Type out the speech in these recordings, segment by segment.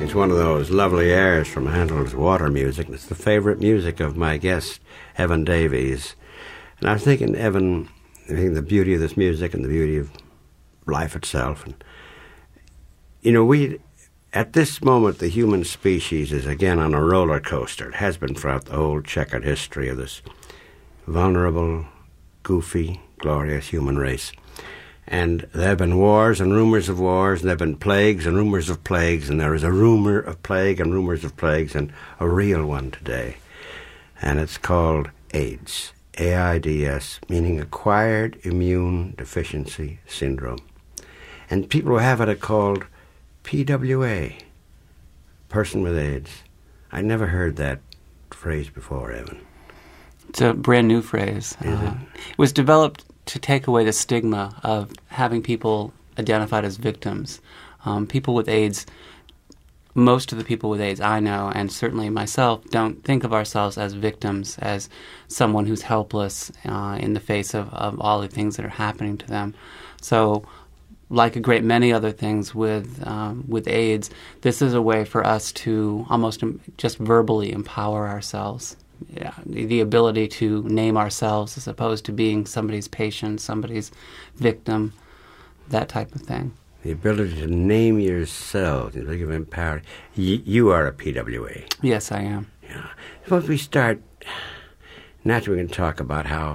is one of those lovely airs from Handel's Water Music, and it's the favorite music of my guest, Evan Davies. And I was thinking, Evan, I think the beauty of this music and the beauty of life itself. And, you know, at this moment, the human species is again on a roller coaster. It has been throughout the whole checkered history of this vulnerable, goofy, glorious human race. And there have been wars and rumors of wars, and there have been plagues and rumors of plagues, and there is a rumor of plague and rumors of plagues, and a real one today. And it's called AIDS, AIDS, meaning Acquired Immune Deficiency Syndrome. And people who have it are called PWA, person with AIDS. I never heard that phrase before, Evan. It's a brand new phrase. It was developed to take away the stigma of having people identified as victims. People with AIDS, most of the people with AIDS I know, and certainly myself, don't think of ourselves as victims, as someone who's helpless in the face of all the things that are happening to them. So, like a great many other things with AIDS, this is a way for us to almost just verbally empower ourselves. Yeah, the ability to name ourselves as opposed to being somebody's patient, somebody's victim, that type of thing. The ability to name yourself, the ability of empower. You are a PWA. Yes, I am. Yeah. Suppose we start, naturally we can talk about how,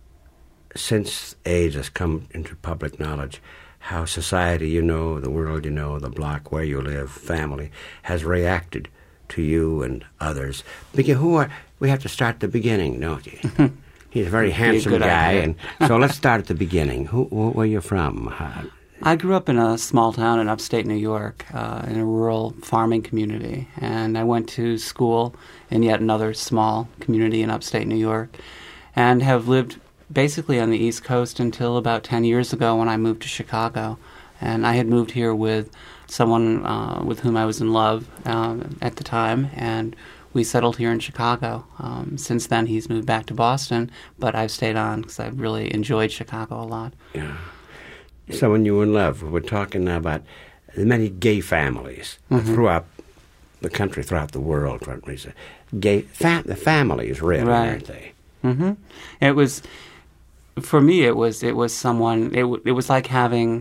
since AIDS has come into public knowledge, how society, you know, the world, you know, the block where you live, family, has reacted to you and others. Because we have to start at the beginning, don't you? He's a very handsome guy, and so let's start at the beginning. Where are you from? I grew up in a small town in upstate New York, in a rural farming community, and I went to school in yet another small community in upstate New York, and have lived basically on the East Coast until about 10 years ago when I moved to Chicago. And I had moved here with someone with whom I was in love at the time, and we settled here in Chicago. Since then, he's moved back to Boston, but I've stayed on because I've really enjoyed Chicago a lot. Yeah. So when you were in love, we're talking now about the many gay families throughout the country, throughout the world. The families, really, right. Aren't they? Mm-hmm. It was, for me, it was someone. It was like having.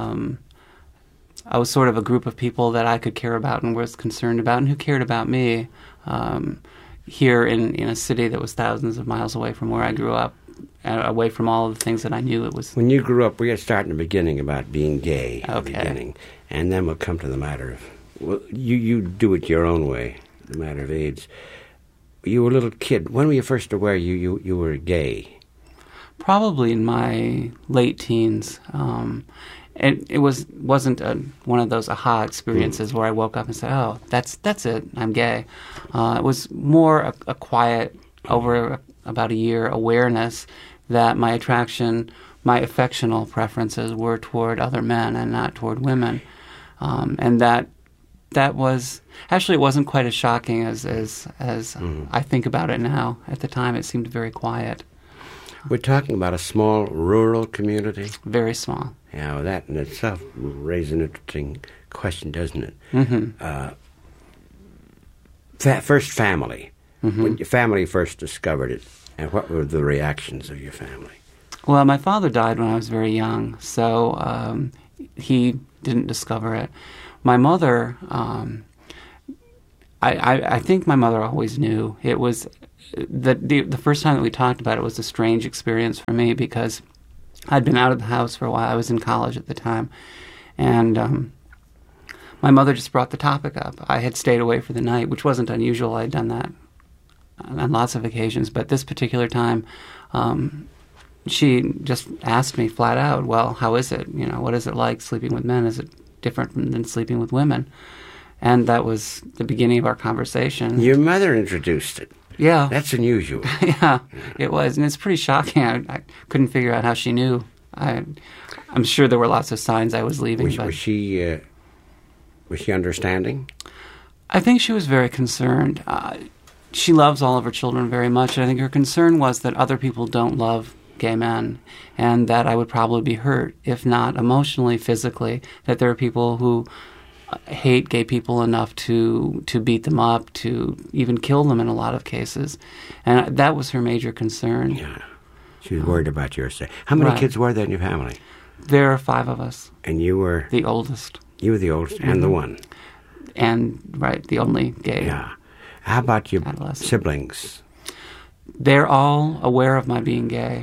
I was sort of a group of people that I could care about and was concerned about, and who cared about me. Here in a city that was thousands of miles away from where I grew up, away from all of the things that I knew it was. When you grew up, we had to start in the beginning about being gay. Okay. In the beginning, and then we'll come to the matter of, well, you do it your own way, the matter of AIDS. You were a little kid. When were you first aware you were gay? Probably in my late teens. It wasn't one of those aha experiences where I woke up and said, "Oh, that's it. I'm gay." It was more a quiet, over about a year, awareness that my attraction, my affectional preferences were toward other men and not toward women, and that was actually, it wasn't quite as shocking as I think about it now. At the time, it seemed very quiet. We're talking about a small rural community. Very small. Yeah, well, that in itself raises an interesting question, doesn't it? Mm-hmm. First family. When your family first discovered it, and what were the reactions of your family? Well, my father died when I was very young, so he didn't discover it. My mother, I think my mother always knew. It was the first time that we talked about it was a strange experience for me because I'd been out of the house for a while. I was in college at the time, and my mother just brought the topic up. I had stayed away for the night, which wasn't unusual. I'd done that on lots of occasions, but this particular time, she just asked me flat out, "Well, how is it? You know, what is it like sleeping with men? Is it different than sleeping with women?" And that was the beginning of our conversation. Your mother introduced it. Yeah. That's unusual. Yeah, it was. And it's pretty shocking. I couldn't figure out how she knew. I'm sure there were lots of signs I was leaving. Was she understanding? I think she was very concerned. She loves all of her children very much. And I think her concern was that other people don't love gay men, and that I would probably be hurt, if not emotionally, physically, that there are people who hate gay people enough to beat them up, to even kill them in a lot of cases. And that was her major concern. Yeah. She was worried about your safety. How many Right. kids were there in your family? There are 5 of us, And you were the oldest, the oldest and the one. and the only gay. Yeah. How about your Adolescent. siblings? They're all aware of my being gay,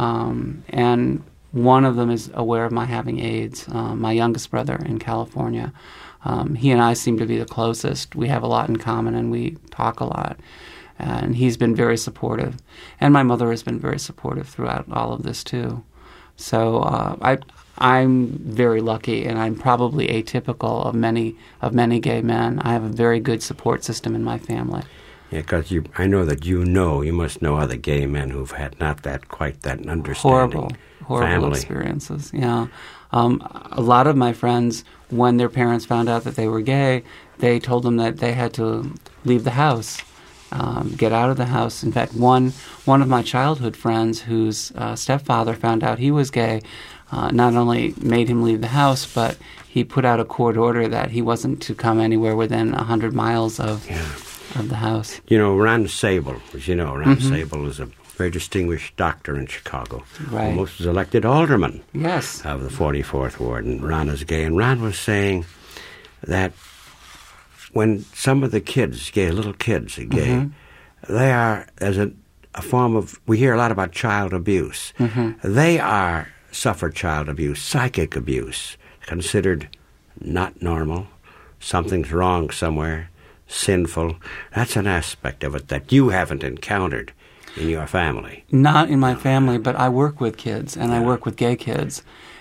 and one of them is aware of my having AIDS, my youngest brother in California. He and I seem to be the closest. We have a lot in common, and we talk a lot. And he's been very supportive. And my mother has been very supportive throughout all of this, too. So I'm very lucky, and I'm probably atypical of many gay men. I have a very good support system in my family. Yeah, because I know that you must know other gay men who've had not quite that understanding. Horrible family. experiences. Yeah, a lot of my friends, when their parents found out that they were gay, they told them that they had to leave the house, get out of the house. In fact, one of my childhood friends, whose stepfather found out he was gay, not only made him leave the house, but he put out a court order that he wasn't to come anywhere within 100 miles of the house. You know, Ron Sable, as you know, Ron Sable is a very distinguished doctor in Chicago. Right. Almost was elected alderman Yes. of the 44th Ward, and Ron is gay. And Ron was saying that when some of the kids, little kids are gay, they are, as a form of, we hear a lot about child abuse. They suffer child abuse, psychic abuse, considered not normal, something's wrong somewhere, sinful. That's an aspect of it that you haven't encountered in your family. Not in my family, but I work with kids, and I work with gay kids.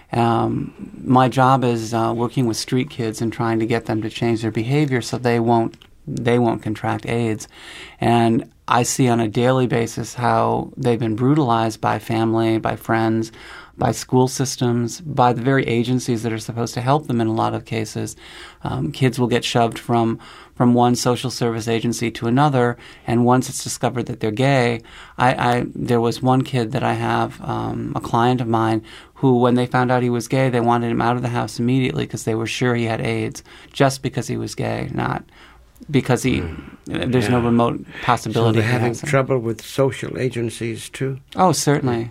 My job is working with street kids and trying to get them to change their behavior so they won't contract AIDS. And I see on a daily basis how they've been brutalized by family, by friends, by school systems, by the very agencies that are supposed to help them in a lot of cases. Kids will get shoved from one social service agency to another, and once it's discovered that they're gay, there was one kid that I have, a client of mine, who, when they found out he was gay, they wanted him out of the house immediately because they were sure he had AIDS, just because he was gay, not because there's no remote possibility. So they're having he has it. trouble with social agencies too? Oh, certainly.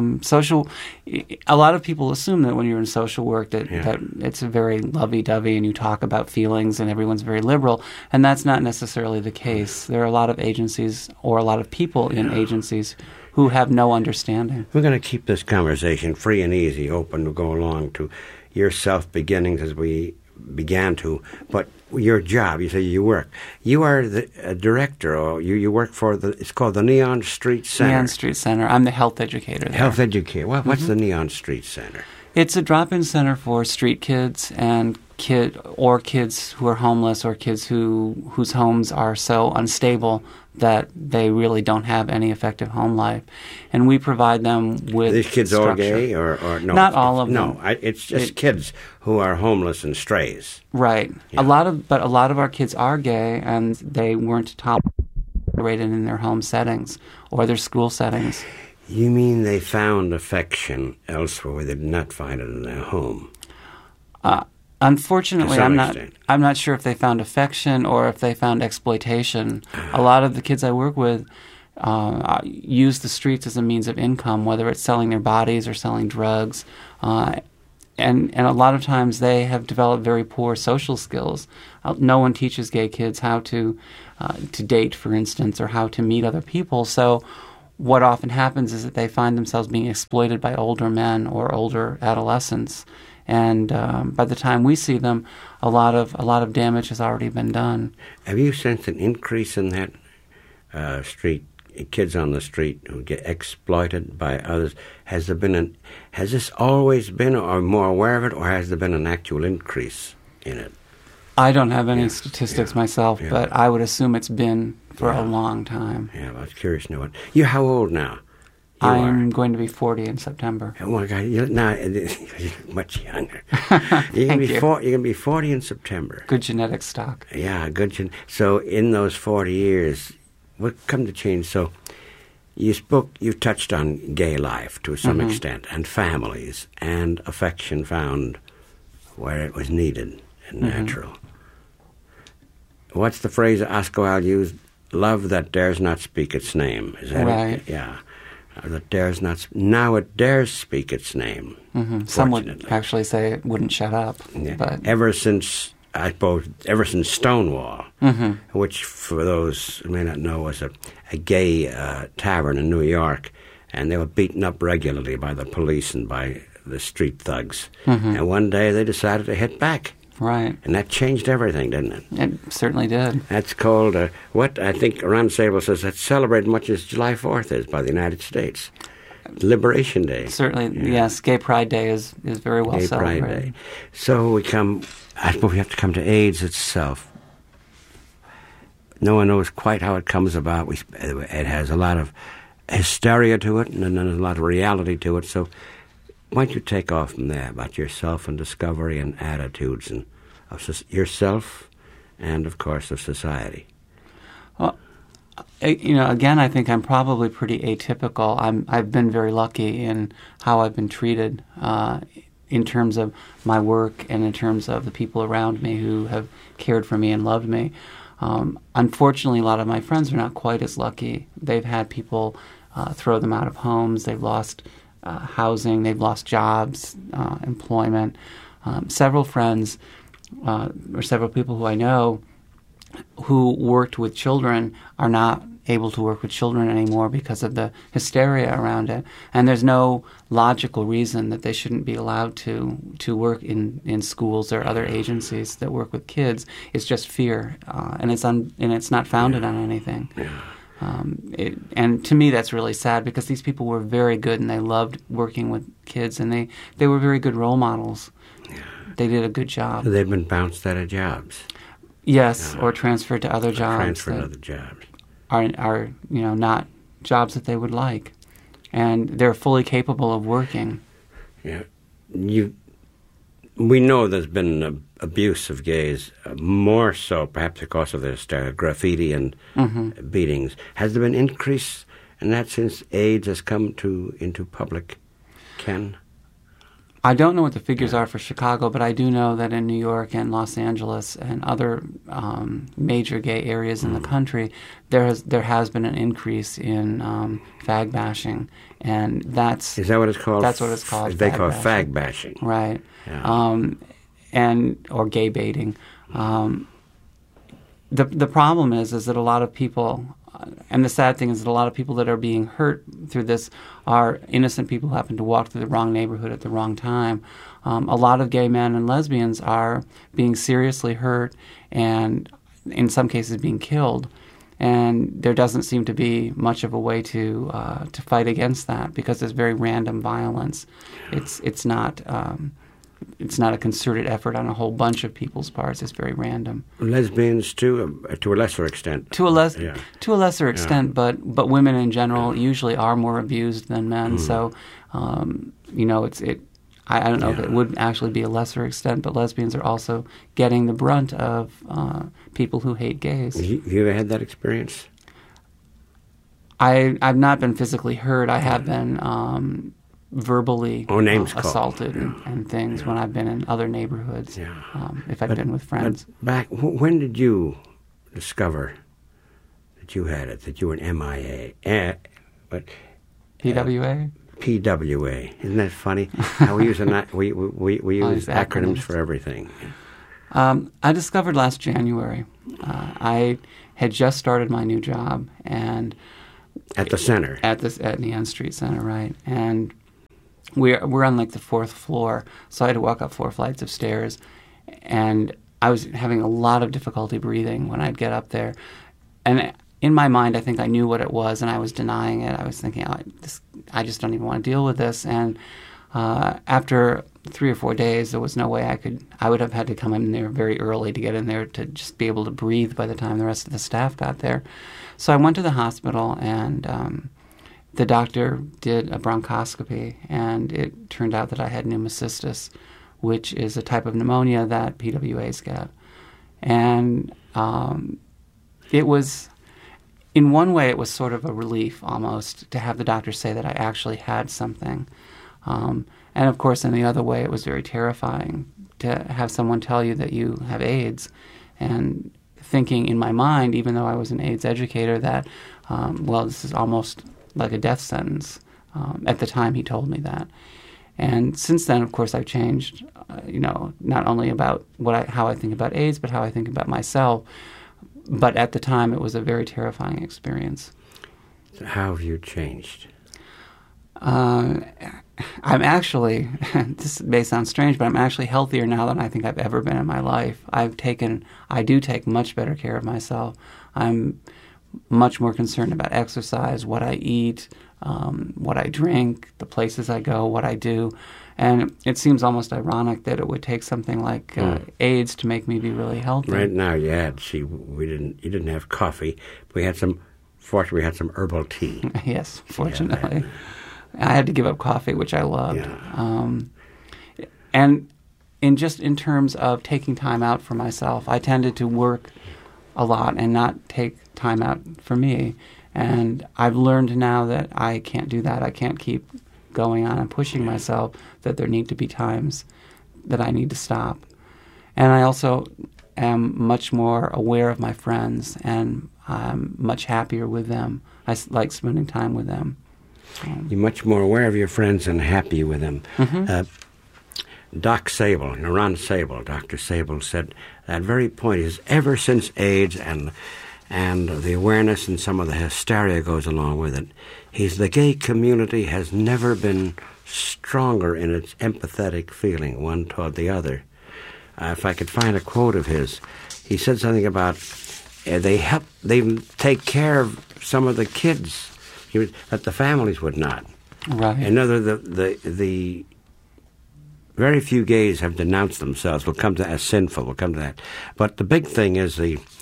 A lot of people assume that when you're in social work that it's a very lovey-dovey and you talk about feelings and everyone's very liberal, and that's not necessarily the case. There are a lot of agencies or a lot of people in agencies who have no understanding. We're going to keep this conversation free and easy, open to go along to your self-beginnings as we began to, but your job, you say you work. You are the director, or you work for it's called the Neon Street Center. Neon Street Center. I'm the health educator there. Health educator. What's the Neon Street Center? It's a drop-in center for street kids and kids who are homeless, or kids whose homes are so unstable that they really don't have any effective home life. And we provide them with Are these kids structure. all gay or no? Not all of them. No, it's just kids who are homeless and strays. Right. Yeah. A lot of our kids are gay, and they weren't tolerated in their home settings or their school settings. You mean they found affection elsewhere where they did not find it in their home? Unfortunately, To some I'm extent. not sure if they found affection or if they found exploitation. A lot of the kids I work with use the streets as a means of income, whether it's selling their bodies or selling drugs. And a lot of times they have developed very poor social skills. No one teaches gay kids how to date, for instance, or how to meet other people. So what often happens is that they find themselves being exploited by older men or older adolescents. And by the time we see them, a lot of damage has already been done. Have you sensed an increase in that street kids on the street who get exploited by others? Has this always been, or more aware of it, or has there been an actual increase in it? I don't have any statistics myself, but I would assume it's been for a long time. Yeah, I was curious to know it. You're how old now? I'm going to be 40 in September. Oh my God! You're much younger. Thank you. You're going to be 40 in September. Good genetic stock. Yeah, good. So in those 40 years, what come to change? So you touched on gay life to some extent, and families, and affection found where it was needed, and natural. What's the phrase Oscar Wilde used? Love that dares not speak its name. Is that right? It? Yeah. That dares not. Now it dares speak its name. Some would actually say it wouldn't shut up. Yeah. But ever since Stonewall, which for those who may not know was a gay tavern in New York, and they were beaten up regularly by the police and by the street thugs. And one day they decided to hit back. Right. And that changed everything, didn't it? It certainly did. That's called, what I think Ron Sable says, that's celebrated much as July 4th is by the United States. Liberation Day. Certainly, yes. Gay Pride Day is very well Gay celebrated. Pride Day. So I suppose we have to come to AIDS itself. No one knows quite how it comes about. It has a lot of hysteria to it, and then there's a lot of reality to it. So why don't you take off from there about yourself and discovery and attitudes and of yourself and, of course, of society? Well, again, I think I'm probably pretty atypical. I've been very lucky in how I've been treated in terms of my work and in terms of the people around me who have cared for me and loved me. Unfortunately, a lot of my friends are not quite as lucky. They've had people throw them out of homes. They've lost housing. They've lost jobs, employment. Several friends or several people who I know who worked with children are not able to work with children anymore because of the hysteria around it. And there's no logical reason that they shouldn't be allowed to work in schools or other agencies that work with kids. It's just fear, and it's not founded on anything. And to me, that's really sad because these people were very good and they loved working with kids, and they were very good role models. They did a good job. So they've been bounced out of jobs. Yes, or transferred to other jobs. Transferred to other jobs. Are not jobs that they would like, and they're fully capable of working. Yeah, we know there's been abuse of gays, more so perhaps because of this graffiti and beatings. Has there been increase in that since AIDS has come into public ken? I don't know what the figures are for Chicago, but I do know that in New York and Los Angeles and other major gay areas in the country, there has been an increase in fag bashing, and is that what it's called? That's what it's called. They call it fag bashing, right? Yeah. Or gay baiting. The problem is that a lot of people. And the sad thing is that a lot of people that are being hurt through this are innocent people who happen to walk through the wrong neighborhood at the wrong time. A lot of gay men and lesbians are being seriously hurt and in some cases being killed. And there doesn't seem to be much of a way to fight against that because it's very random violence. It's not a concerted effort on a whole bunch of people's parts. It's very random. Lesbians too, to a lesser extent. To a lesser extent, but women in general usually are more abused than men. So, I don't know if it would actually be a lesser extent, but lesbians are also getting the brunt of people who hate gays. Have you ever had that experience? I've not been physically hurt. I have been verbally assaulted and things when I've been in other neighborhoods, if I've been with friends. When did you discover that you had it, that you were an MIA? PWA? PWA. Isn't that funny? How we use we use acronyms for everything. I discovered last January. I had just started my new job and at the center. At the N Street Center, right. And we're on like the fourth floor, so I had to walk up 4 flights of stairs, and I was having a lot of difficulty breathing when I'd get up there. And in my mind, I think I knew what it was, and I was denying it. I was thinking, I just don't even want to deal with this. And after 3 or 4 days, there was no way I would have had to come in there very early to get in there to just be able to breathe by the time the rest of the staff got there. So I went to the hospital, and the doctor did a bronchoscopy, and it turned out that I had pneumocystis, which is a type of pneumonia that PWAs get. And it was, in one way, it was sort of a relief almost to have the doctor say that I actually had something. And of course, in the other way, it was very terrifying to have someone tell you that you have AIDS, and thinking in my mind, even though I was an AIDS educator, that, well, this is almost like a death sentence. At the time, he told me that. And since then, of course, I've changed, not only about how I think about AIDS, but how I think about myself. But at the time, it was a very terrifying experience. So how have you changed? I'm actually, this may sound strange, but I'm actually healthier now than I think I've ever been in my life. I do take much better care of myself. I'm much more concerned about exercise, what I eat, what I drink, the places I go, what I do. And it seems almost ironic that it would take something like AIDS to make me be really healthy. Right now, you didn't have coffee. Fortunately, we had some herbal tea. Yes, fortunately. Yeah, I had to give up coffee, which I loved. Yeah. And in terms of taking time out for myself, I tended to work a lot and not take time out for me. And I've learned now that I can't do that. I can't keep going on and pushing myself, that there need to be times that I need to stop. And I also am much more aware of my friends, and I'm much happier with them. I like spending time with them. You're much more aware of your friends and happy with them. Mm-hmm. Doc Sable, Ron Sable, Dr. Sable said that very point is ever since AIDS and the awareness and some of the hysteria goes along with it, the gay community has never been stronger in its empathetic feeling one toward the other. If I could find a quote of his, he said something about they take care of some of the kids that the families would not. Right. Another, the very few gays have denounced themselves. We'll come to as sinful. We'll come to that. But the big thing is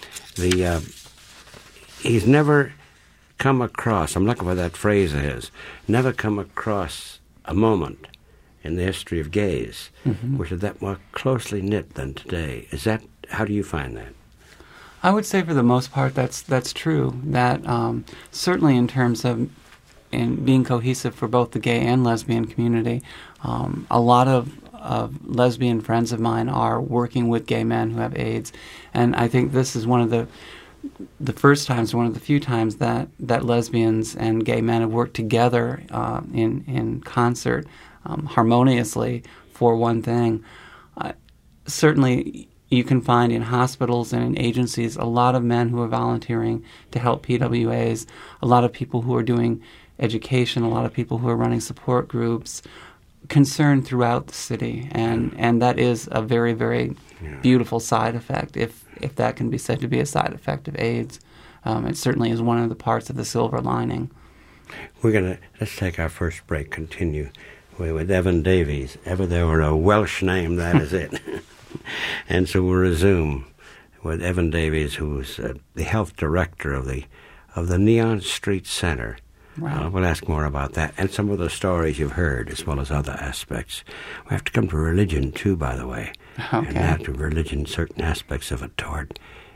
he's never come across, I'm looking for that phrase of his, never come across a moment in the history of gays which is that more closely knit than today. How do you find that? I would say for the most part that's true. That certainly in terms of being cohesive for both the gay and lesbian community, a lot of lesbian friends of mine are working with gay men who have AIDS, and I think this is one of the first times, one of the few times that lesbians and gay men have worked together in concert harmoniously for one thing. Certainly, you can find in hospitals and in agencies a lot of men who are volunteering to help PWAs, a lot of people who are doing education, a lot of people who are running support groups, concerned throughout the city, and that is a very, very beautiful side effect, if that can be said to be a side effect of AIDS. It certainly is one of the parts of the silver lining. Let's take our first break, continue with Evan Davies. Ever there were a Welsh name, that is it. And so we'll resume with Evan Davies, who is the health director of the Neon Street Center. Right. We'll ask more about that and some of the stories you've heard, as well as other aspects. We have to come to religion, too, by the way. Okay. And not to religion, certain aspects of it toward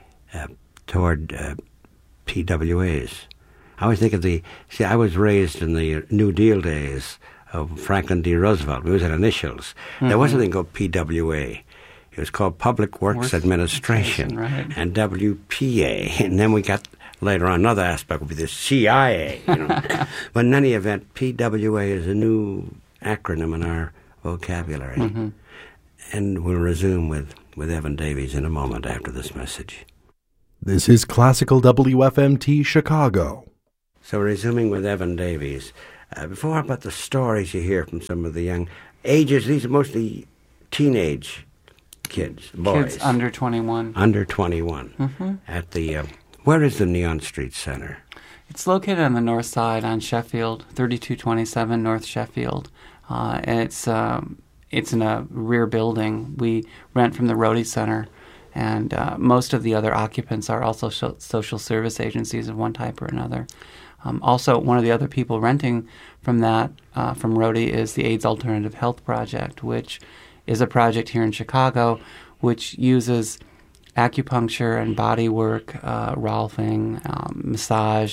PWAs. I always think of I was raised in the New Deal days of Franklin D. Roosevelt. We always had initials. Mm-hmm. There was something called PWA. It was called Public Works Administration, right. And WPA. And then we got, later on, another aspect would be the CIA. But in any event, PWA is a new acronym in our vocabulary. Mm-hmm. And we'll resume with Evan Davies in a moment after this message. This is Classical WFMT Chicago. So resuming with Evan Davies. Before about the stories you hear from some of the young ages, these are mostly teenage kids, boys. Kids under 21. Under 21. Mm-hmm. At the, where is the Neon Street Center? It's located on the north side on Sheffield, 3227 North Sheffield. And it's in a rear building. We rent from the Rhodey Center, and most of the other occupants are also social service agencies of one type or another. Also, one of the other people renting from Rhodey is the AIDS Alternative Health Project, which is a project here in Chicago which uses acupuncture and body work, rolfing, massage,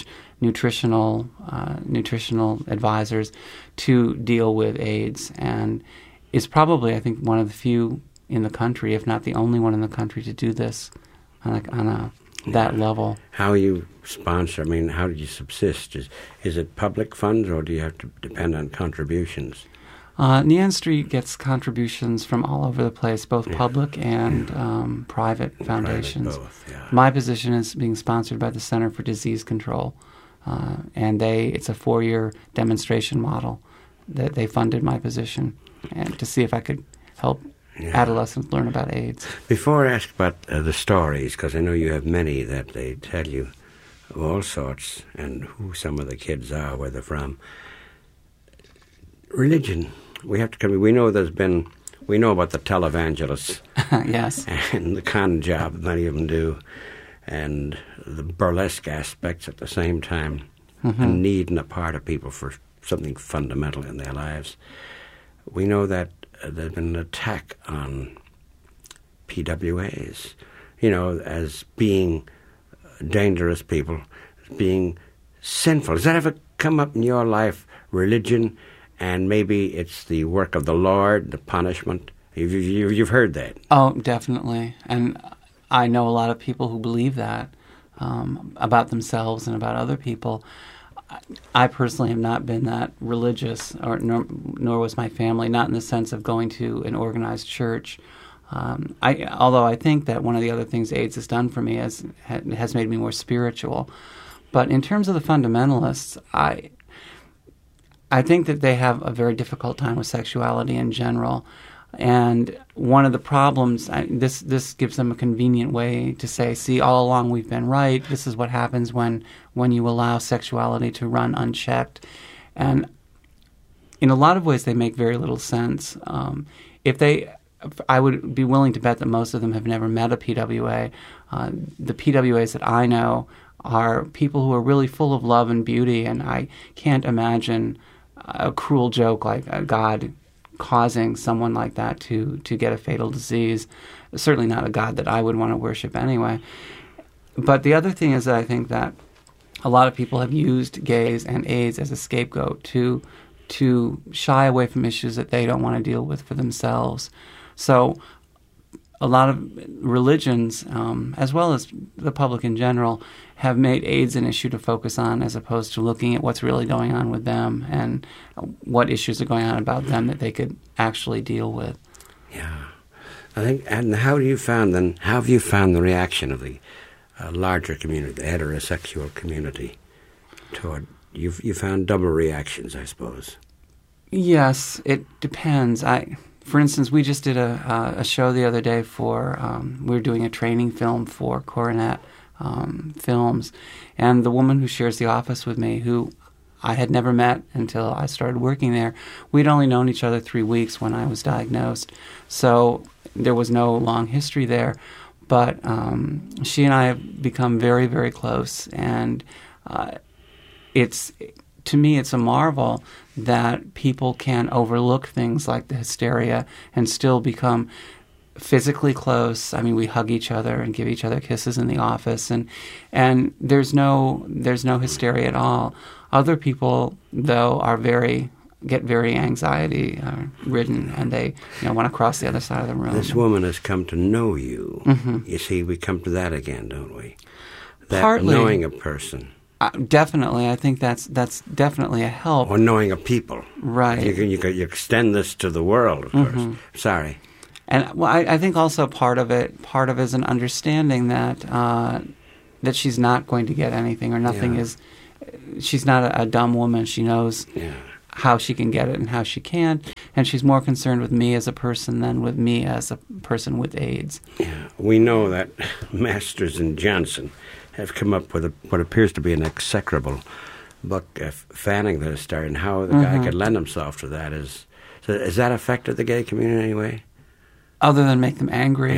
nutritional advisors to deal with AIDS, and is probably, I think, one of the few in the country, if not the only one in the country, to do this on that level. How you sponsor? I mean, how do you subsist? Is it public funds, or do you have to depend on contributions? Nean Street gets contributions from all over the place, both public and private foundations. Private, both, yeah. My position is being sponsored by the Center for Disease Control, and it's a 4-year demonstration model that they funded my position, and to see if I could help adolescents learn about AIDS. Before I ask about the stories, because I know you have many that they tell you of all sorts, and who some of the kids are, where they're from. Religion. We know about the televangelists. Yes. And the con job many of them do, and the burlesque aspects at the same time, a need and a part of people for something fundamental in their lives. We know that there's been an attack on PWAs, as being dangerous people, as being sinful. Does that ever come up in your life, religion, and maybe it's the work of the Lord, the punishment? You've heard that. Oh, definitely. And I know a lot of people who believe that about themselves and about other people. I personally have not been that religious, nor was my family, not in the sense of going to an organized church. Although I think that one of the other things AIDS has done for me has made me more spiritual. But in terms of the fundamentalists, I think that they have a very difficult time with sexuality in general. And one of the problems, this gives them a convenient way to say, see, all along we've been right. This is what happens when you allow sexuality to run unchecked. And in a lot of ways, they make very little sense. I would be willing to bet that most of them have never met a PWA. The PWAs that I know are people who are really full of love and beauty, and I can't imagine a cruel joke like God causing someone like that to get a fatal disease. Certainly not a God that I would want to worship anyway. But the other thing is that I think that a lot of people have used gays and AIDS as a scapegoat to shy away from issues that they don't want to deal with for themselves. So a lot of religions, as well as the public in general, have made AIDS an issue to focus on as opposed to looking at what's really going on with them and what issues are going on about them that they could actually deal with. Yeah. I think, and how have you found the reaction of the larger community, the heterosexual community, toward, you found double reactions, I suppose? Yes, it depends. For instance, we just did a show the other day for, we were doing a training film for Coronet Films, and the woman who shares the office with me, who I had never met until I started working there, we'd only known each other 3 weeks when I was diagnosed, so there was no long history there, but she and I have become very, very close, and to me, it's a marvel that people can overlook things like the hysteria and still become physically close. I mean, we hug each other and give each other kisses in the office, and there's no hysteria at all. Other people, though, get very anxiety ridden, and they want to cross the other side of the room. This woman has come to know you. Mm-hmm. You see, we come to that again, don't we? That Partly, knowing a person. Definitely, I think that's definitely a help. Or knowing a people, right? You extend this to the world, of course. Sorry, and I think also part of it is an understanding that she's not going to get anything, or nothing is. She's not a dumb woman. She knows how she can get it and how she can't, and she's more concerned with me as a person than with me as a person with AIDS. Yeah, we know that Masters and Johnson have come up with what appears to be an execrable book fanning the hysteria, and how the guy could lend himself to that. So has that affected the gay community anyway? Other than make them angry?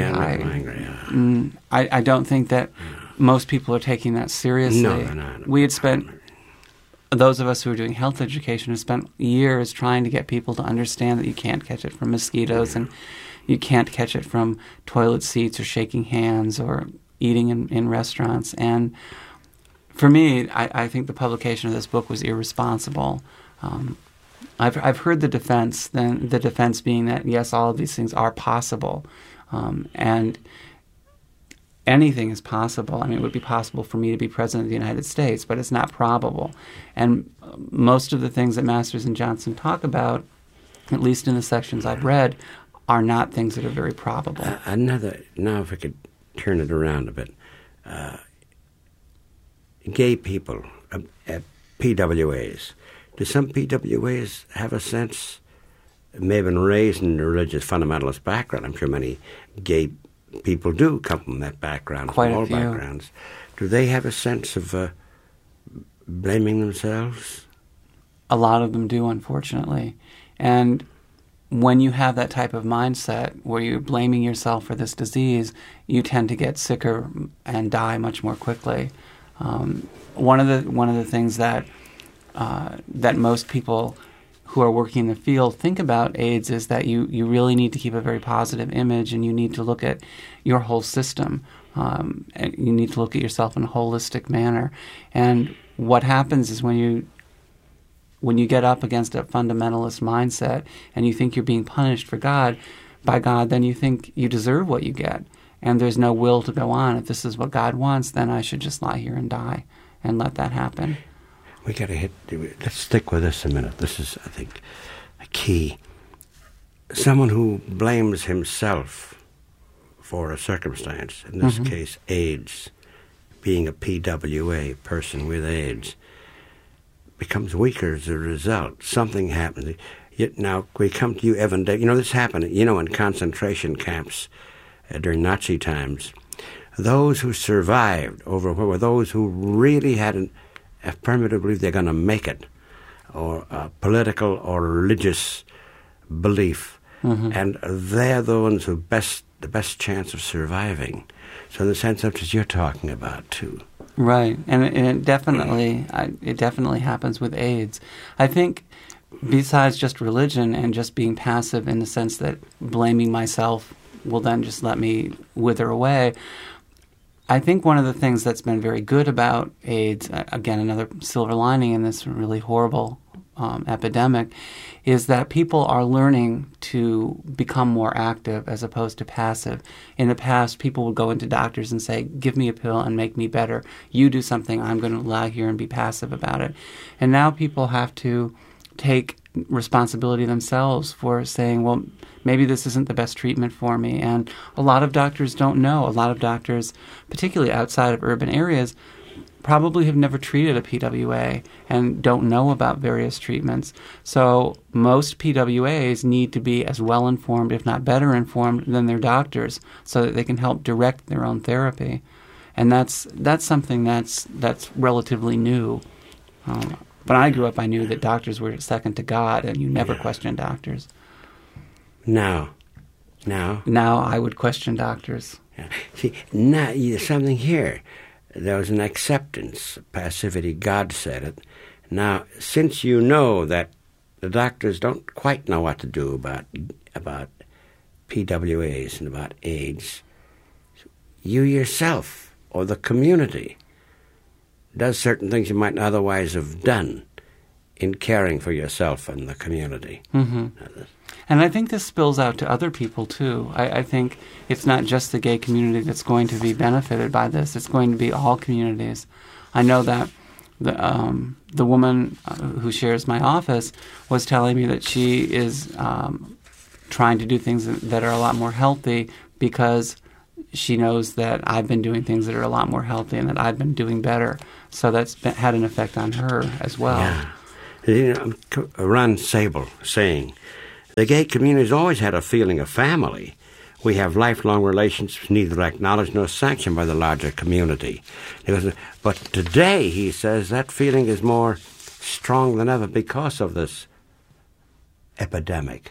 I don't think that most people are taking that seriously. No, they're not. We had spent, those of us who are doing health education have spent years trying to get people to understand that you can't catch it from mosquitoes, and you can't catch it from toilet seats or shaking hands or eating in restaurants. And For me, I think the publication of this book was irresponsible. I've heard the defense, then the defense being that, yes, all of these things are possible, and anything is possible. I mean, it would be possible for me to be president of the United States, but it's not probable. And most of the things that Masters and Johnson talk about, at least in the sections I've read, are not things that are very probable. Now if I could turn it around a bit. Gay people, PWAs. Do some PWAs have a sense, may have been raised in a religious fundamentalist background? I'm sure many gay people do come from that background, Quite from all a few. backgrounds. Do they have a sense of blaming themselves? A lot of them do, unfortunately. And when you have that type of mindset where you're blaming yourself for this disease, you tend to get sicker and die much more quickly. One of the things that most people who are working in the field think about AIDS is that you really need to keep a very positive image, and you need to look at your whole system. And you need to look at yourself in a holistic manner. And what happens is when you get up against a fundamentalist mindset and you think you're being punished by God, then you think you deserve what you get. And there's no will to go on. If this is what God wants, then I should just lie here and die and let that happen. We got to let's stick with this a minute. This is, I think, a key. Someone who blames himself for a circumstance, in this case, AIDS, being a PWA, person with AIDS, becomes weaker as a result. Something happens. Yet now we come to you, Evan. This happened, in concentration camps during Nazi times. Those who survived were those who really had a primitive belief they're going to make it, or a political or religious belief, and they're the ones who the best chance of surviving. So in the sense of what you're talking about too. Right, and it definitely happens with AIDS. I think besides just religion and just being passive in the sense that blaming myself will then just let me wither away, I think one of the things that's been very good about AIDS, again, another silver lining in this really horrible epidemic, is that people are learning to become more active as opposed to passive. In the past, people would go into doctors and say, give me a pill and make me better. You do something, I'm going to lie here and be passive about it. And now people have to take responsibility themselves for saying, well, maybe this isn't the best treatment for me. And a lot of doctors don't know. A lot of doctors, particularly outside of urban areas, probably have never treated a PWA and don't know about various treatments. So most PWAs need to be as well informed, if not better informed, than their doctors so that they can help direct their own therapy. And that's something that's relatively new. When I grew up, I knew that doctors were second to God, and you never question doctors. Now I would question doctors. Yeah. See, now there's something here. There was an acceptance, passivity. God said it. Now, since you know that the doctors don't quite know what to do about PWAs and about AIDS, you yourself or the community does certain things you might not otherwise have done in caring for yourself and the community. Mm-hmm. And I think this spills out to other people, too. I think it's not just the gay community that's going to be benefited by this. It's going to be all communities. I know that the woman who shares my office was telling me that she is trying to do things that are a lot more healthy because she knows that I've been doing things that are a lot more healthy and that I've been doing better. So that's had an effect on her as well. Yeah. Ron Sable saying, the gay community has always had a feeling of family. We have lifelong relationships neither acknowledged nor sanctioned by the larger community. But today, he says, that feeling is more strong than ever because of this epidemic,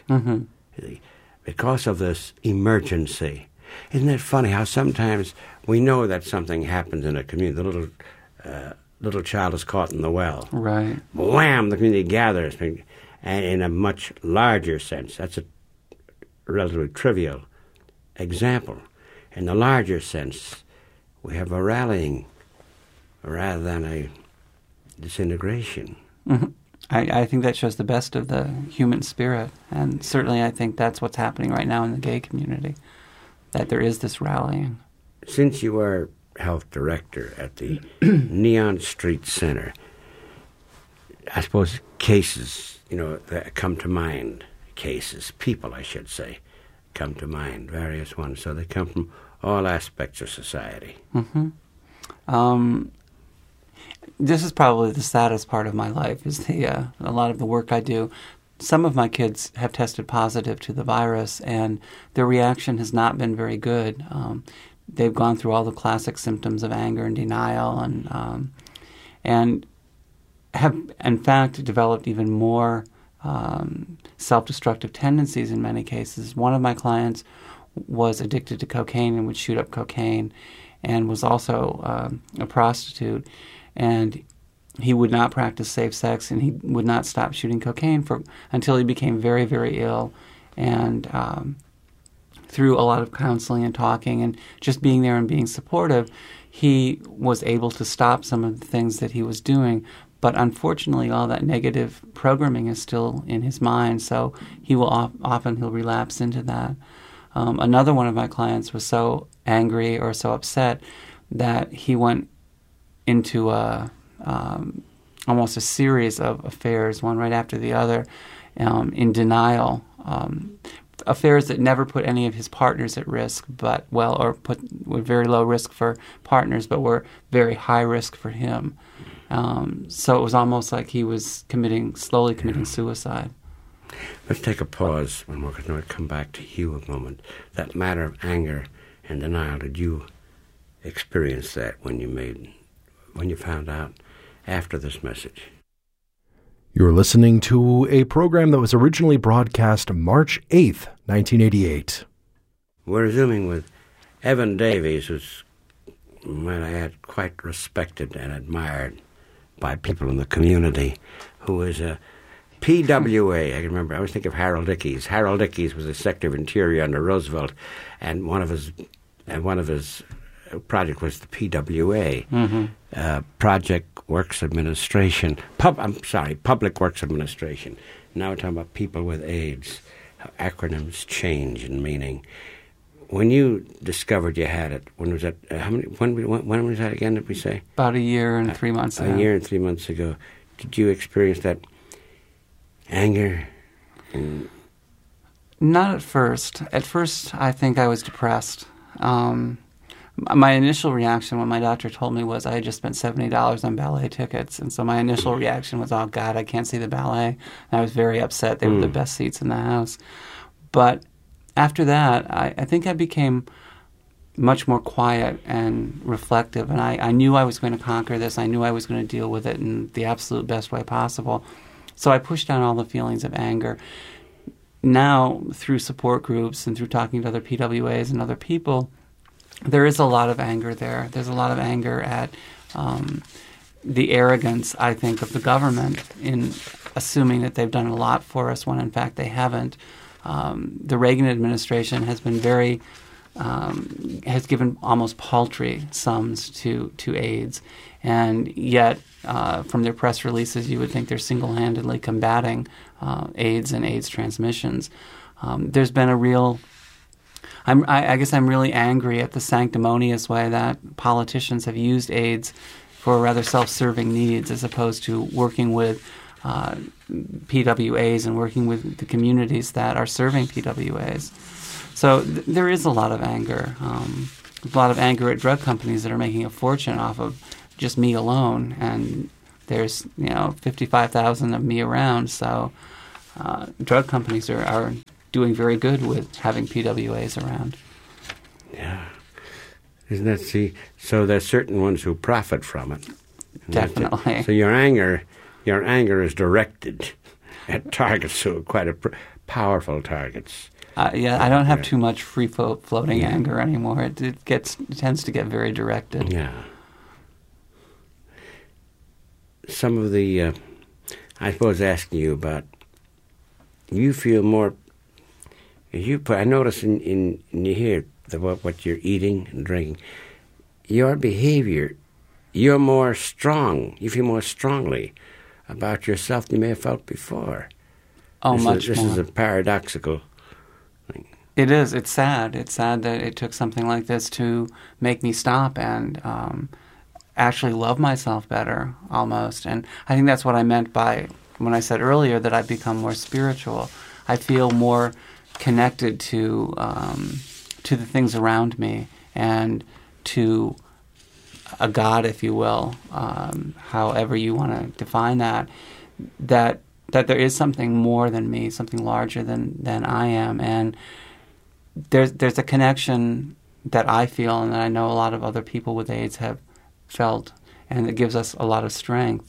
because of this emergency. Isn't it funny how sometimes we know that something happens in a community, the little child is caught in the well. Right. Wham! The community gathers. And in a much larger sense, that's a relatively trivial example. In the larger sense, we have a rallying rather than a disintegration. Mm-hmm. I think that shows the best of the human spirit, and certainly I think that's what's happening right now in the gay community, that there is this rallying. Since you are health director at the Neon Street Center, I suppose cases, that come to mind, people, I should say, come to mind, various ones. So they come from all aspects of society. Mm-hmm. This is probably the saddest part of my life, is a lot of the work I do. Some of my kids have tested positive to the virus, and their reaction has not been very good. They've gone through all the classic symptoms of anger and denial, and have, in fact, developed even more self-destructive tendencies in many cases. One of my clients was addicted to cocaine and would shoot up cocaine, and was also a prostitute. And he would not practice safe sex, and he would not stop shooting cocaine until he became very, very ill. And through a lot of counseling and talking and just being there and being supportive, he was able to stop some of the things that he was doing. But unfortunately, all that negative programming is still in his mind, so he will often he'll relapse into that. Another one of my clients was so angry or so upset that he went into almost a series of affairs, one right after the other, in denial. Affairs that never put any of his partners at risk, were very low risk for partners, but were very high risk for him. So it was almost like he was slowly committing suicide. Let's take a pause, and we're going to come back to you a moment. That matter of anger and denial, did you experience that when you found out after this message? You're listening to a program that was originally broadcast March 8th, 1988. We're resuming with Evan Davies, who's, I had quite respected and admired by people in the community, who is a PWA. I can remember, I always think of Harold Ickes. Harold Ickes was the Secretary of Interior under Roosevelt, and one of his project was the PWA, Project Works Administration, Public Works Administration. Now we're talking about people with AIDS. How acronyms change in meaning. When you discovered you had it, when was that? When was that again? Did we say? About a year and 3 months ago. A year and 3 months ago. Did you experience that anger? Not at first. At first, I think I was depressed. My initial reaction when my doctor told me was I had just spent $70 on ballet tickets. And so my initial reaction was, oh, God, I can't see the ballet. And I was very upset. They were the best seats in the house. But after that, I think I became much more quiet and reflective. And I knew I was going to conquer this. I knew I was going to deal with it in the absolute best way possible. So I pushed down all the feelings of anger. Now, through support groups and through talking to other PWAs and other people, there is a lot of anger there. There's a lot of anger at the arrogance, I think, of the government in assuming that they've done a lot for us when, in fact, they haven't. The Reagan administration has been has given almost paltry sums to AIDS, and yet from their press releases, you would think they're single-handedly combating AIDS and AIDS transmissions. There's been a real... I guess I'm really angry at the sanctimonious way that politicians have used AIDS for rather self-serving needs as opposed to working with PWAs and working with the communities that are serving PWAs. So there is a lot of anger. A lot of anger at drug companies that are making a fortune off of just me alone. And there's 55,000 of me around. So drug companies are doing very good with having PWAs around. Yeah. Isn't that, so there's certain ones who profit from it. Definitely. So your anger is directed at targets, so quite powerful targets. I don't have too much free-floating anger anymore. It tends to get very directed. Yeah. Some of the, I suppose, asking you about, you feel more. I notice in you hear about what you're eating and drinking, your behavior you're more strong. You feel more strongly about yourself than you may have felt before. Oh, This more. is a paradoxical thing. It is. It's sad. It's sad that it took something like this to make me stop and actually love myself better, almost. And I think that's what I meant by when I said earlier that I've become more spiritual. I feel more connected to the things around me and to a God, if you will, however you want to define that. That there is something more than me, something larger than I am, and there's a connection that I feel and that I know a lot of other people with AIDS have felt, and it gives us a lot of strength.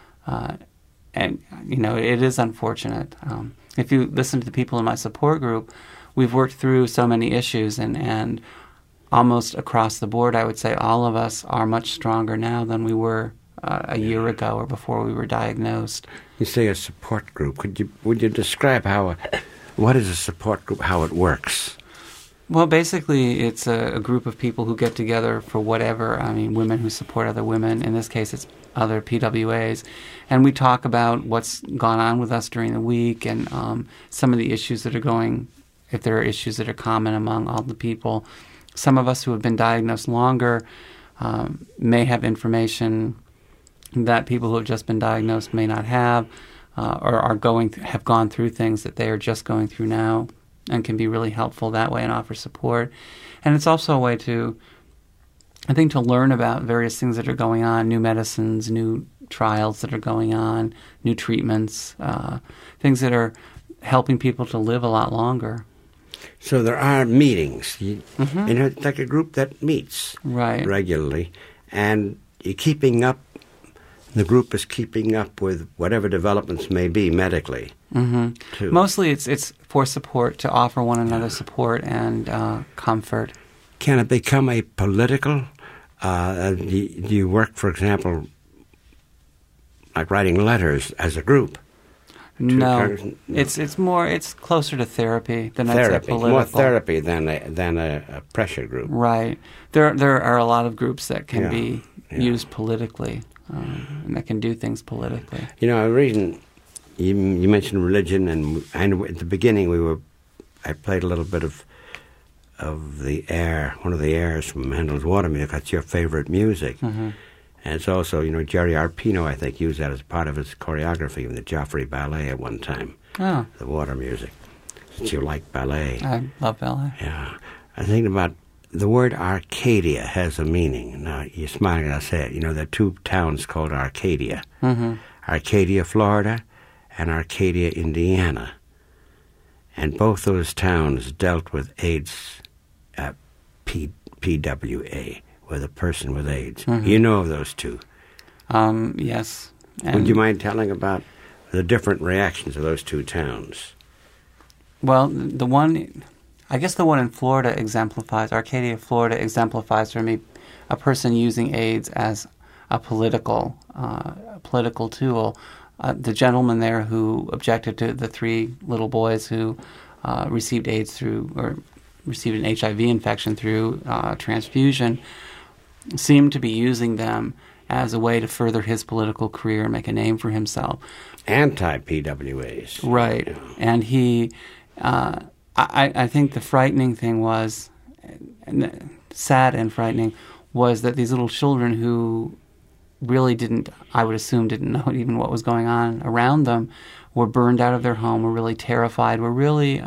And it is unfortunate. If you listen to the people in my support group, we've worked through so many issues, and almost across the board, I would say all of us are much stronger now than we were a year ago or before we were diagnosed. You say a support group. Would you describe what is a support group, how it works? Well, basically, it's a group of people who get together for whatever. I mean, women who support other women. In this case, it's other PWAs. And we talk about what's gone on with us during the week and some of the issues that are going, if there are issues that are common among all the people. Some of us who have been diagnosed longer may have information that people who have just been diagnosed may not have, or have gone through things that they are just going through now, and can be really helpful that way and offer support. And it's also a way to learn about various things that are going on, new medicines, new trials that are going on, new treatments, things that are helping people to live a lot longer. So there are meetings. It's like a group that meets regularly, and the group is keeping up with whatever developments may be medically. Too. Mostly it's for support, to offer one another support and comfort. Can it become a political? Do you work, for example, like writing letters as a group? No, it's closer to therapy than I'd say political. More therapy than a pressure group. Right. There are a lot of groups that can be used politically, and that can do things politically. A reason you mentioned religion, and at the beginning I played a little bit of the air, one of the airs from Handel's Water Music. That's your favorite music. And it's also, Jerry Arpino, I think, used that as part of his choreography in the Joffrey Ballet at one time. Oh. The water music. Since you like ballet. I love ballet. Yeah. I think about the word Arcadia has a meaning. Now, you're smiling as I say it. There are two towns called Arcadia. Arcadia, Florida, and Arcadia, Indiana. And both those towns dealt with AIDS, PWA. With a person with AIDS. You know of those two? Yes. Would you mind telling about the different reactions of those two towns? Well, the one in Florida Arcadia, Florida exemplifies for me a person using AIDS as a political tool. The gentleman there who objected to the 3 little boys who received AIDS received an HIV infection through transfusion, seemed to be using them as a way to further his political career and make a name for himself. Anti-PWAs. Right. Yeah. And he, I think the frightening thing was, sad and frightening, was that these little children who really didn't know even what was going on around them, were burned out of their home, were really terrified, were really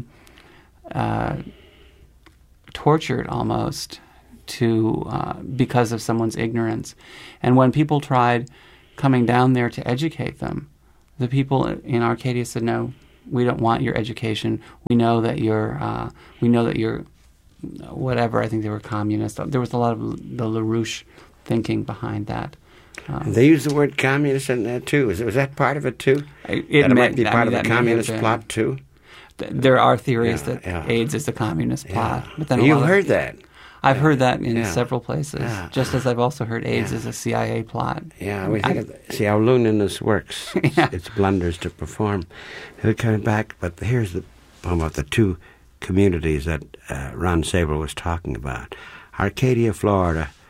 tortured almost because of someone's ignorance. And when people tried coming down there to educate them, the people in Arcadia said, "No, we don't want your education. We know that you're whatever." I think they were communist. There was a lot of the LaRouche thinking behind that. They use the word communist in that too. Was that part of it too? It might be part of the communist plot too. There are theories that AIDS is a communist plot. But then you've heard that. I've heard that in several places, just as I've also heard AIDS is a CIA plot. Yeah, we see how loneliness works. It's blunders to perform. We're coming back, but here's the poem about the two communities that Ron Sabol was talking about. Arcadia, Florida, the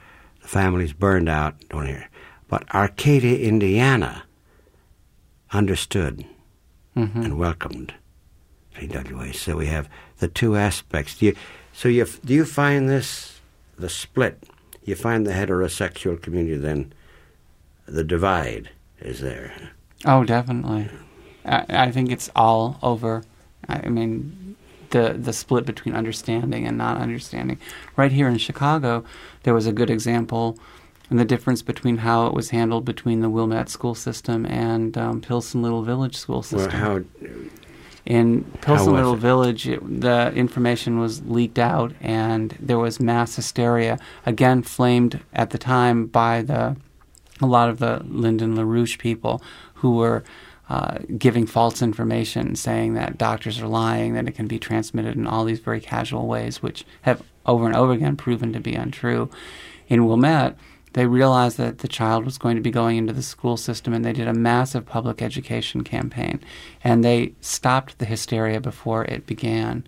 families burned out. Don't hear. But Arcadia, Indiana, understood and welcomed PWA. So we have the two aspects. Do you find this, the split, you find the heterosexual community then, the divide is there? Oh, definitely. I think it's all over. I mean, the split between understanding and not understanding. Right here in Chicago, there was a good example in the difference between how it was handled between the Wilmette school system and Pilsen Little Village school system. In Pilsen Little Village, the information was leaked out, and there was mass hysteria, again flamed at the time by a lot of the Lyndon LaRouche people who were giving false information, saying that doctors are lying, that it can be transmitted in all these very casual ways, which have over and over again proven to be untrue. In Wilmette, they realized that the child was going to be going into the school system, and they did a massive public education campaign. And they stopped the hysteria before it began,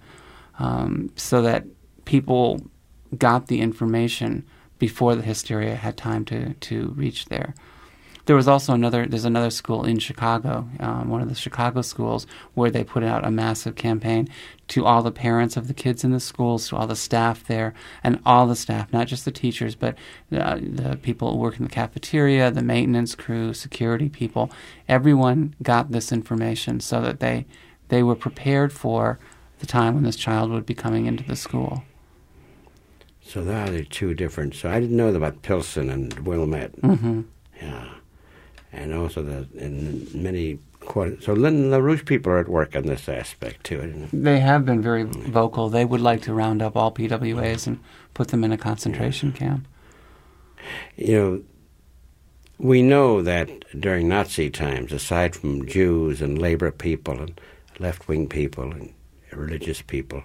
so that people got the information before the hysteria had time to reach there. There was also there's another school in Chicago, one of the Chicago schools, where they put out a massive campaign to all the parents of the kids in the schools, to all the staff there, and all the staff, not just the teachers, but the people who work in the cafeteria, the maintenance crew, security people. Everyone got this information so that they were prepared for the time when this child would be coming into the school. So there are the two different. So I didn't know about Pilsen and Wilmette. Yeah. And also in many quarters. So Lyndon LaRouche people are at work on this aspect too, isn't it? They have been very vocal. They would like to round up all PWAs and put them in a concentration camp. You know, we know that during Nazi times, aside from Jews and labor people and left-wing people and religious people,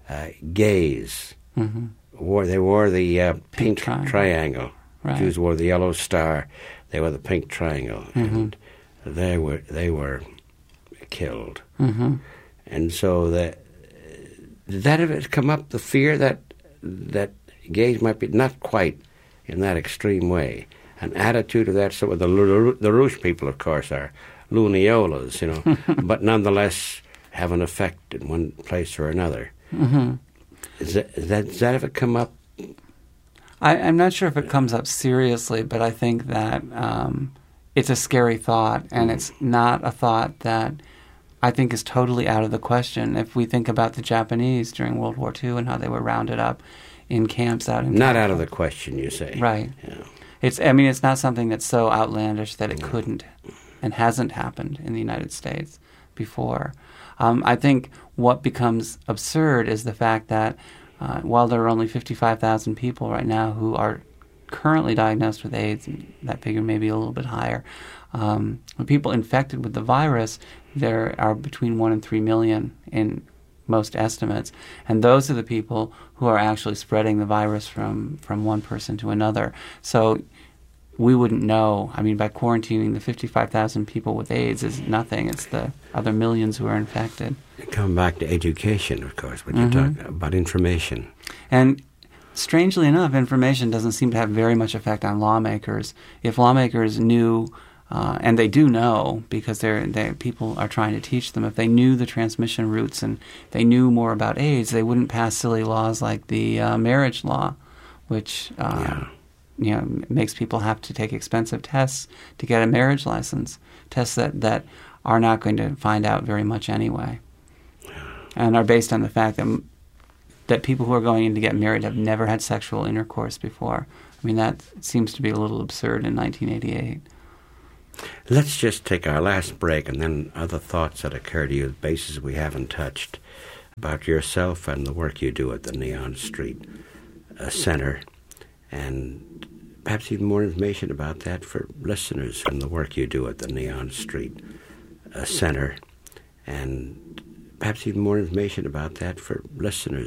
gays wore the pink triangle. Right. Jews wore the yellow star. They were the pink triangle, and they were killed. And so did that ever come up? The fear that gays might be not quite in that extreme way, an attitude of that sort. The LaRouche people, of course, are Luniolas, you know, but nonetheless have an effect in one place or another. Does that ever come up? I'm not sure if it comes up seriously, but I think that it's a scary thought, and it's not a thought that I think is totally out of the question. If we think about the Japanese during World War II and how they were rounded up in camps out in Not out of the question, you say. Right. Yeah. It's not something that's so outlandish that it couldn't and hasn't happened in the United States before. I think what becomes absurd is the fact that while there are only 55,000 people right now who are currently diagnosed with AIDS, that figure may be a little bit higher, when people infected with the virus, there are between 1 and 3 million in most estimates. And those are the people who are actually spreading the virus from one person to another. So we wouldn't know. I mean, by quarantining the 55,000 people with AIDS is nothing. It's the other millions who are infected. Come back to education, of course, what you're talking about, information. And strangely enough, information doesn't seem to have very much effect on lawmakers. If lawmakers knew, and they do know because people are trying to teach them, if they knew the transmission routes and they knew more about AIDS, they wouldn't pass silly laws like the marriage law, which makes people have to take expensive tests to get a marriage license, tests that are not going to find out very much anyway, and are based on the fact that people who are going in to get married have never had sexual intercourse before. I mean, that seems to be a little absurd in 1988. Let's just take our last break and then other thoughts that occur to you, bases we haven't touched, about yourself and the work you do at the Neon Street Center, and perhaps even more information about that for listeners and the work you do at the Neon Street Center, and perhaps even more information about that for listeners.